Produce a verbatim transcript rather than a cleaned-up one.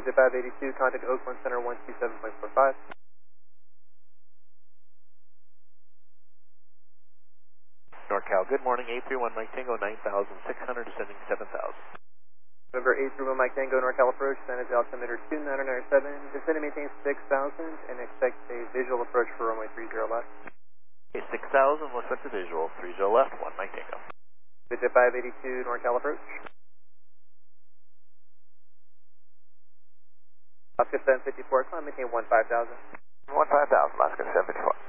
Visit five eighty-two, contact Oakland Center one two seven point four five. NorCal, good morning, eight three one Mike Tango, nine thousand six hundred, descending seven thousand. November eight three one Mike Tango, NorCal approach, San Jose altimeter two nine nine seven, descend and maintain six thousand, and expect a visual approach for runway three zero left. Okay, six thousand, we'll expect the visual, three zero left, one Mike Tango. Visit five eighty-two, NorCal approach. Oscar seven fifty-four, climb, maintain one five thousand. one five thousand, Oscar seven fifty-four.